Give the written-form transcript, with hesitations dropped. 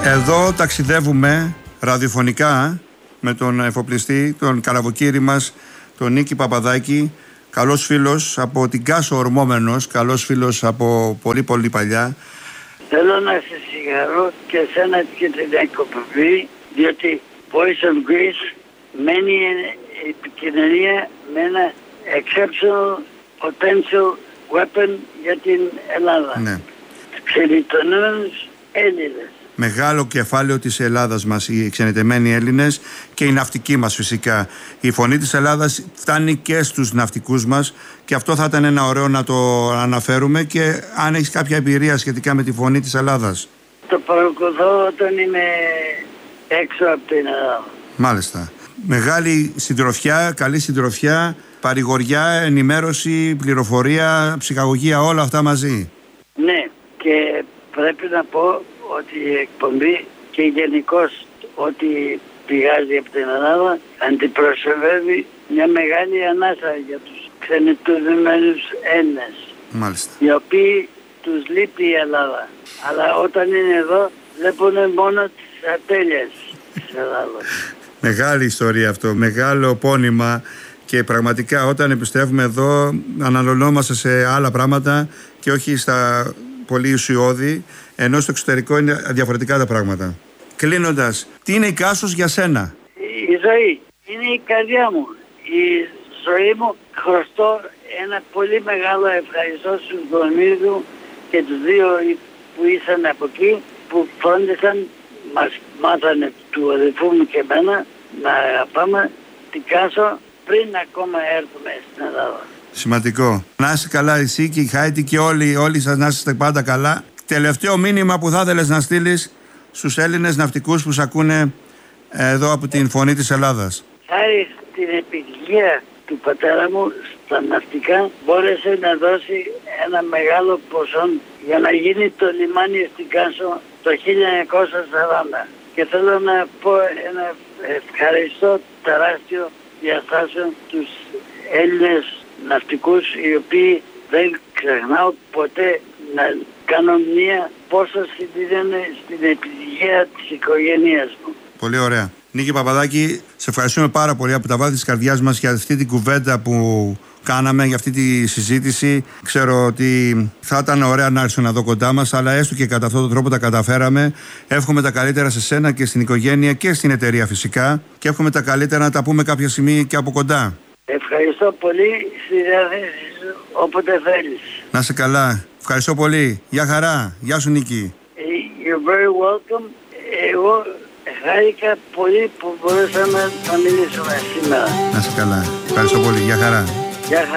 Εδώ ταξιδεύουμε ραδιοφωνικά με τον εφοπλιστή, τον καραβοκύρη μας, τον Νίκη Παπαδάκη. Καλός φίλος από την Κάσο ορμόμενος, καλός φίλος από πολύ πολύ παλιά. Θέλω να σε συγχαρώ και εσένα και την εκπομπή, διότι Voice of Greece μένει επικοινωνία με ένα exceptional potential weapon για την Ελλάδα. Ναι. Ξενιτωνμένους Έλληνες. Μεγάλο κεφάλαιο της Ελλάδας μας, οι ξενιτεμένοι Έλληνες και οι ναυτικοί μας φυσικά. Η φωνή της Ελλάδας φτάνει και στους ναυτικούς μας και αυτό θα ήταν ένα ωραίο να το αναφέρουμε. Και αν έχεις κάποια εμπειρία σχετικά με τη φωνή της Ελλάδας. Το παρακολουθώ όταν είμαι έξω από την Ελλάδα. Μάλιστα. Μεγάλη συντροφιά, καλή συντροφιά, παρηγοριά, ενημέρωση, πληροφορία, ψυχαγωγία, όλα αυτά μαζί. Ναι, και πρέπει να πω ότι η εκπομπή και γενικώς ό,τι πηγάζει από την Ελλάδα αντιπροσωπεύει μια μεγάλη ανάσα για τους ξενιτωνμένους Έλληνες. Μάλιστα. Οι οποίοι τους λείπει η Ελλάδα. Αλλά όταν είναι εδώ βλέπουν μόνο τις ατέλειες της Ελλάδας. Μεγάλη ιστορία αυτό, μεγάλο πόνημα και πραγματικά όταν επιστρέφουμε εδώ αναλωνόμαστε σε άλλα πράγματα και όχι στα πολύ ουσιώδη, ενώ στο εξωτερικό είναι διαφορετικά τα πράγματα. Κλείνοντας, τι είναι η Κάσος για σένα? Η ζωή είναι η καρδιά μου. Η ζωή μου χρωστώ ένα πολύ μεγάλο ευχαριστώ στους γονείς μου και τους δύο που ήσαν από εκεί, που φρόντισαν, μας μάθανε του αδελφού μου και εμένα να πάμε την Κάσο πριν ακόμα έρθουμε στην Ελλάδα. Σημαντικό. Να είσαι καλά εσύ και η Χάιτι και όλοι σας να είστε πάντα καλά. Τελευταίο μήνυμα που θα ήθελες να στείλεις στους Έλληνες ναυτικούς που σ' ακούνε εδώ από την Φωνή της Ελλάδας. Χάρη στην επιτυχία του πατέρα μου στα ναυτικά μπόρεσε να δώσει ένα μεγάλο ποσό για να γίνει το λιμάνι στην Κάσο το 1940. Και θέλω να πω ένα ευχαριστώ τεράστιο διαστάσεων τους Έλληνες ναυτικούς, οι οποίοι δεν ξεχνάω ποτέ να κάνω μία πόσο συντηράνε στην επιτυχία της οικογένειας μου. Πολύ ωραία. Νίκη Παπαδάκη, σε ευχαριστούμε πάρα πολύ από τα βάθη της καρδιάς μας για αυτή την κουβέντα που κάναμε, για αυτή τη συζήτηση. Ξέρω ότι θα ήταν ωραία να έρθουν εδώ κοντά μας, αλλά έστω και κατά αυτόν τον τρόπο τα καταφέραμε. Εύχομαι τα καλύτερα σε σένα και στην οικογένεια και στην εταιρεία φυσικά. Και εύχομαι τα καλύτερα να τα πούμε κάποια στιγμή και από κοντά. Ευχαριστώ πολύ, στη διάθεση σου όποτε θέλεις. Να είσαι καλά. Ευχαριστώ πολύ. Γεια χαρά. Γεια σου Νίκη. You're very welcome. Εγώ χάρηκα πολύ που μπορέσαμε να μιλήσουμε σήμερα. Να είσαι καλά. Ευχαριστώ πολύ. Γεια χαρά. Γεια χαρά.